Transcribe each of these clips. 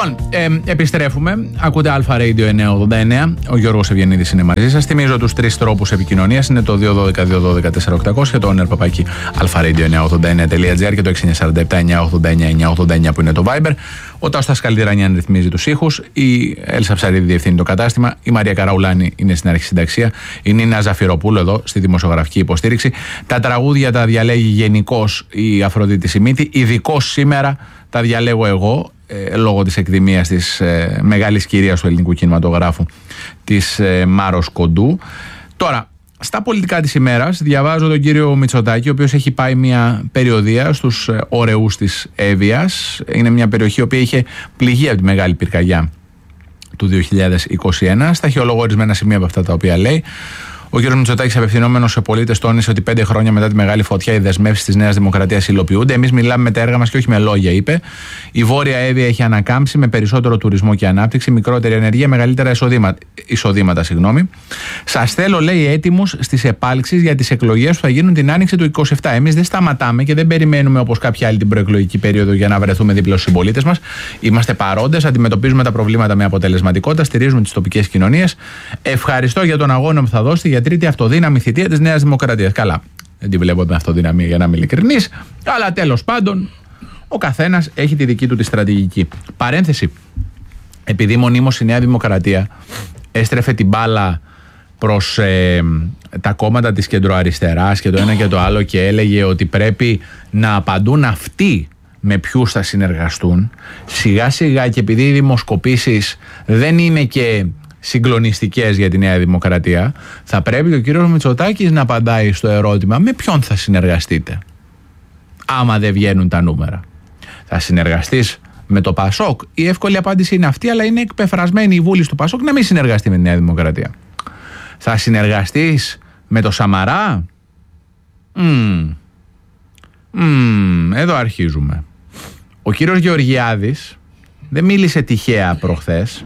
Λοιπόν, επιστρέφουμε. Ακούτε Αλφα Radio 989. Ο Γιώργος Ευγενίδης είναι μαζί σας. Θυμίζω τους 3 τρόπους επικοινωνίας. Είναι το 212-212-4800 και το owner alpha-radio989.gr και το 6947-989-989 που είναι το Viber. Ο Τάστας Καλντιρανιάν ρυθμίζει τους ήχους. Η Έλσα Ψαρίδη διευθύνει το κατάστημα. Η Μαρία Καραουλάνη είναι στην αρχισυνταξία. Η Νίνα Ζαφυροπούλου εδώ στη δημοσιογραφική υποστήριξη. Τα τραγούδια τα διαλέγει γενικώς η Αφροδίτη Σιμίτη. Ειδικώς σήμερα τα διαλέγω εγώ. Λόγω της εκδημίας της μεγάλης κυρίας του ελληνικού κινηματογράφου, της Μάρος Κοντού. Τώρα, στα πολιτικά της ημέρας διαβάζω τον κύριο Μητσοτάκη, ο οποίος έχει πάει μια περιοδεία στους ωρεούς της Εύβοιας. Είναι μια περιοχή η οποία είχε πληγεί από τη μεγάλη πυρκαγιά του 2021. Στα αρχαιολόγω ορισμένα σημεία από αυτά τα οποία λέει. Ο κ. Μητσοτάκης, απευθυνόμενος σε πολίτες, τόνισε ότι 5 χρόνια μετά τη μεγάλη φωτιά οι δεσμεύσεις της Νέας Δημοκρατίας υλοποιούνται. Εμείς μιλάμε με τα έργα μας και όχι με λόγια, είπε. Η Βόρεια Εύβοια έχει ανακάμψει με περισσότερο τουρισμό και ανάπτυξη, μικρότερη ενέργεια, μεγαλύτερα εισοδήματα. Σας θέλω, λέει, έτοιμους στις επάλξεις για τις εκλογές που θα γίνουν την άνοιξη του 2027. Εμείς δεν σταματάμε και δεν περιμένουμε όπως κάποιοι άλλοι την προεκλογική περίοδο για να βρεθούμε δίπλα στους συμπολίτες μας. Είμαστε παρόντες, αντιμετωπίζουμε τα προβλήματα με αποτελεσματικότητα, στηρίζουμε τις τοπικές κοινωνίες. Ευχαριστώ για τον αγώνα που θα δώσετε για τρίτη αυτοδύναμη θητεία της Νέας Δημοκρατίας. Καλά, δεν τη βλέπω με αυτοδυναμία για να είμαι ειλικρινής, αλλά τέλος πάντων ο καθένας έχει τη δική του τη στρατηγική. Παρένθεση, επειδή μονίμως η Νέα Δημοκρατία έστρεφε την μπάλα προς τα κόμματα της κεντροαριστεράς και το ένα και το άλλο και έλεγε ότι πρέπει να απαντούν αυτοί με ποιους θα συνεργαστούν, σιγά σιγά, και επειδή οι δημοσκοπήσεις δεν είναι και συγκλονιστικές για τη Νέα Δημοκρατία, θα πρέπει ο κύριος Μητσοτάκης να απαντάει στο ερώτημα με ποιον θα συνεργαστείτε άμα δεν βγαίνουν τα νούμερα. Θα συνεργαστείς με το Πασόκ? Η εύκολη απάντηση είναι αυτή, αλλά είναι εκπεφρασμένη η βούληση του Πασόκ να μην συνεργαστεί με τη Νέα Δημοκρατία. Θα συνεργαστείς με το Σαμαρά? Εδώ αρχίζουμε. Ο κύριος Γεωργιάδης δεν μίλησε τυχαία προχθές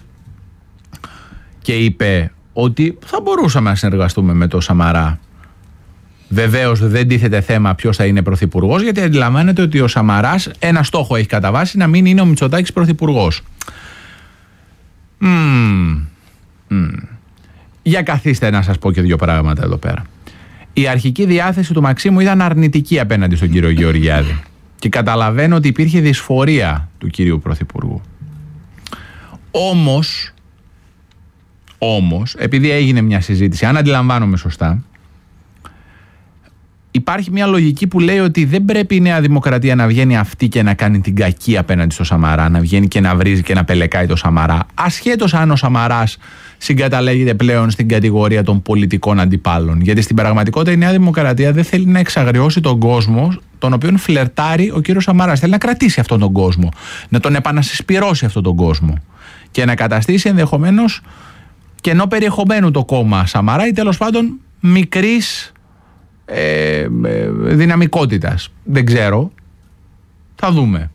και είπε ότι θα μπορούσαμε να συνεργαστούμε με το Σαμαρά. Βεβαίως δεν τίθεται θέμα ποιος θα είναι πρωθυπουργός, γιατί αντιλαμβάνεται ότι ο Σαμαράς ένα στόχο έχει κατά βάση, να μην είναι ο Μητσοτάκης πρωθυπουργός. Για καθίστε να σας πω και 2 πράγματα εδώ πέρα. Η αρχική διάθεση του Μαξίμου ήταν αρνητική απέναντι στον κύριο Γεωργιάδη και καταλαβαίνω ότι υπήρχε δυσφορία του κυρίου πρωθυπουργού. Όμως, επειδή έγινε μια συζήτηση, αν αντιλαμβάνομαι σωστά, υπάρχει μια λογική που λέει ότι δεν πρέπει η Νέα Δημοκρατία να βγαίνει αυτή και να κάνει την κακή απέναντι στο Σαμαρά, να βγαίνει και να βρίζει και να πελεκάει το Σαμαρά, ασχέτως αν ο Σαμαράς συγκαταλέγεται πλέον στην κατηγορία των πολιτικών αντιπάλων. Γιατί στην πραγματικότητα η Νέα Δημοκρατία δεν θέλει να εξαγριώσει τον κόσμο τον οποίον φλερτάρει ο κύριος Σαμαράς. Θέλει να κρατήσει αυτόν τον κόσμο, να τον επανασυσπυρώσει αυτόν τον κόσμο και να καταστήσει ενδεχομένως κενό περιεχομένου το κόμμα Σαμαρά ή τέλος πάντων μικρής δυναμικότητας. Δεν ξέρω. Θα δούμε.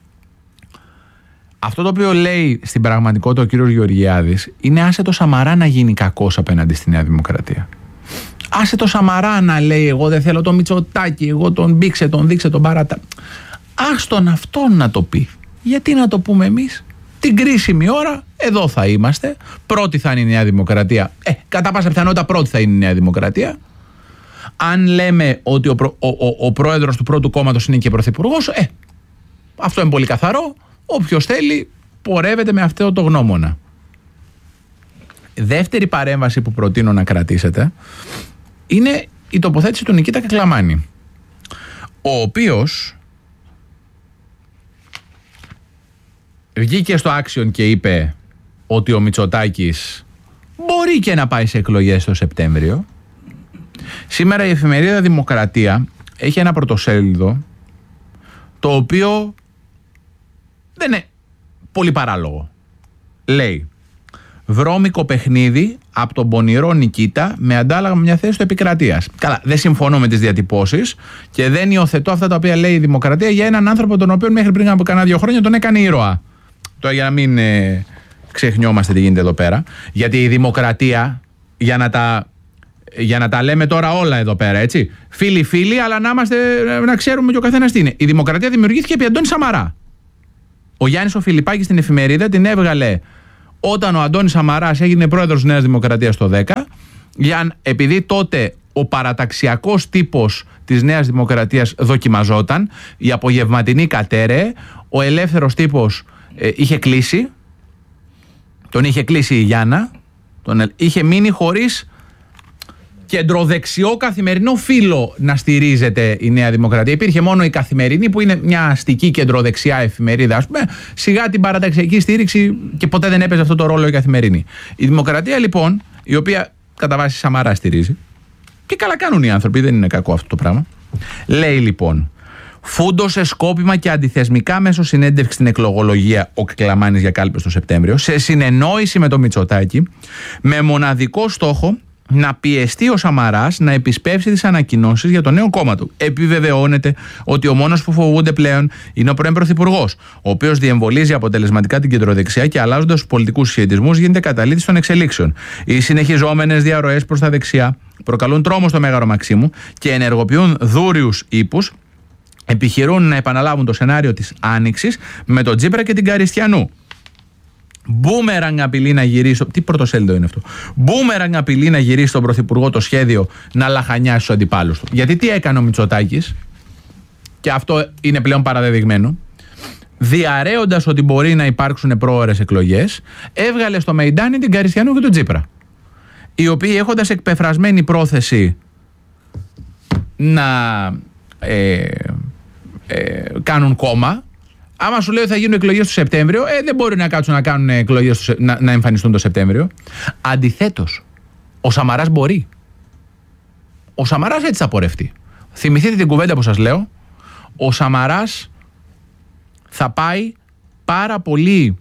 Αυτό το οποίο λέει στην πραγματικότητα ο κύριος Γεωργιάδης είναι άσε το Σαμαρά να γίνει κακός απέναντι στη Νέα Δημοκρατία. Άσε το Σαμαρά να λέει εγώ δεν θέλω το Μητσοτάκη, εγώ τον μπήξε, τον δείξε, τον παράτα. Άστον αυτόν να το πει. Γιατί να το πούμε εμείς? Την κρίσιμη ώρα εδώ θα είμαστε. Πρώτη θα είναι η Νέα Δημοκρατία. Κατά πάσα πιθανότητα πρώτη θα είναι η Νέα Δημοκρατία. Αν λέμε ότι ο πρόεδρος του πρώτου κόμματος είναι και πρωθυπουργός, αυτό είναι πολύ καθαρό. Όποιος θέλει πορεύεται με αυτό το γνώμονα. Δεύτερη παρέμβαση που προτείνω να κρατήσετε είναι η τοποθέτηση του Νικήτα Κακλαμάνη, ο οποίος βγήκε στο Action και είπε ότι ο Μητσοτάκης μπορεί και να πάει σε εκλογές το Σεπτέμβριο. Σήμερα η εφημερίδα Δημοκρατία έχει ένα πρωτοσέλιδο το οποίο δεν είναι πολύ παράλογο. Λέει βρώμικο παιχνίδι από τον πονηρό Νικήτα με αντάλλαγμα μια θέση του επικρατείας. Καλά, δεν συμφωνώ με τις διατυπώσεις και δεν υιοθετώ αυτά τα οποία λέει η Δημοκρατία για έναν άνθρωπο τον οποίο μέχρι πριν από κανένα 2 χρόνια τον έκανε ήρωα. Τώρα για να μην ξεχνιόμαστε τι γίνεται εδώ πέρα. Γιατί η Δημοκρατία, για να τα λέμε τώρα όλα εδώ πέρα, έτσι. Φίλοι, αλλά να ξέρουμε και ο καθένας τι είναι. Η Δημοκρατία δημιουργήθηκε επί Αντώνη Σαμαρά. Ο Γιάννης ο Φιλιππάκης στην εφημερίδα την έβγαλε όταν ο Αντώνης Σαμαράς έγινε πρόεδρος της Νέας Δημοκρατίας το 10, επειδή τότε ο παραταξιακός τύπος της Νέας Δημοκρατίας δοκιμαζόταν, η απογευματινή κατέρεε, ο ελεύθερος τύπος είχε κλείσει, τον είχε κλείσει η Γιάννα, είχε μείνει χωρίς κεντροδεξιό καθημερινό φύλλο να στηρίζεται η Νέα Δημοκρατία. Υπήρχε μόνο η Καθημερινή, που είναι μια αστική κεντροδεξιά εφημερίδα, ας πούμε, σιγά την παραταξιακή στήριξη και ποτέ δεν έπαιζε αυτό το ρόλο η Καθημερινή. Η Δημοκρατία λοιπόν, η οποία κατά βάση Σαμαρά στηρίζει, και καλά κάνουν οι άνθρωποι, δεν είναι κακό αυτό το πράγμα, λέει λοιπόν: φούντωσε σκόπιμα και αντιθεσμικά μέσω συνέντευξη στην εκλογολογία ο Κεκλαμάνης για κάλπες το Σεπτέμβριο, σε συνεννόηση με το Μητσοτάκη, με μοναδικό στόχο να πιεστεί ο Σαμαράς να επισπεύσει τις ανακοινώσεις για το νέο κόμμα του. Επιβεβαιώνεται ότι ο μόνος που φοβούνται πλέον είναι ο πρώην Πρωθυπουργός, ο οποίος διεμβολίζει αποτελεσματικά την κεντροδεξιά και, αλλάζοντας τους πολιτικούς συσχετισμούς, γίνεται καταλήτης των εξελίξεων. Οι συνεχιζόμενες διαρροές προς τα δεξιά προκαλούν τρόμο στο Μέγαρο Μαξίμου και ενεργοποιούν δούριους ύπους. Επιχειρούν να επαναλάβουν το σενάριο της Άνοιξης με τον Τσίπρα και την Καριστιανού. Μπούμερανγκ απειλεί να γυρίσει. Τι πρωτοσέλιδο είναι αυτό? Μπούμερανγκ απειλεί να γυρίσει στον Πρωθυπουργό το σχέδιο να λαχανιάσει στους αντιπάλους του. Γιατί τι έκανε ο Μητσοτάκης, και αυτό είναι πλέον παραδεδειγμένο, διαρρέοντας ότι μπορεί να υπάρξουν πρόωρες εκλογές, έβγαλε στο Μεϊντάνι την Καριστιανού και τον Τσίπρα, οι οποίοι, έχοντας εκπεφρασμένη πρόθεση να κάνουν κόμμα, άμα σου λέει ότι θα γίνουν εκλογές το Σεπτέμβριο, δεν μπορεί να κάτσουν να κάνουν εκλογές να εμφανιστούν το Σεπτέμβριο. Αντιθέτως, ο Σαμαράς μπορεί. Ο Σαμαράς έτσι θα πορευτεί. Θυμηθείτε την κουβέντα που σας λέω. Ο Σαμαράς θα πάει πάρα πολύ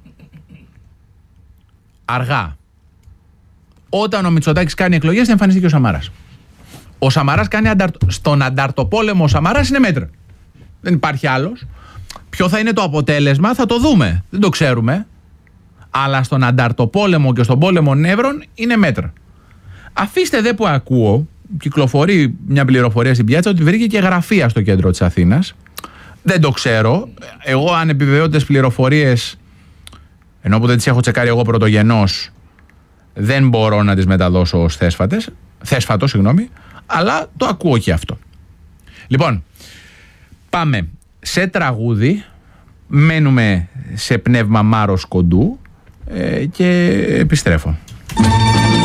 αργά. Όταν ο Μητσοτάκης κάνει εκλογές, θα εμφανιστεί και ο Σαμαράς. Ο Σαμαράς κάνει στον ανταρτοπόλεμο, ο Σαμαράς είναι μέτρα. Δεν υπάρχει άλλος. Ποιο θα είναι το αποτέλεσμα θα το δούμε. Δεν το ξέρουμε. Αλλά στον ανταρτοπόλεμο και στον πόλεμο νεύρων είναι μέτρα. Αφήστε δε που ακούω, κυκλοφορεί μια πληροφορία στην πιάτσα ότι βρήκε και γραφεία στο κέντρο της Αθήνας. Δεν το ξέρω. Εγώ ανεπιβεβαιώτες πληροφορίες, ενώ που δεν τις έχω τσεκάρει εγώ πρωτογενώς, δεν μπορώ να τις μεταδώσω ως θέσφατο, αλλά το ακούω και αυτό. Λοιπόν, πάμε σε τραγούδι, μένουμε σε πνεύμα Μάρος Κοντού και επιστρέφω.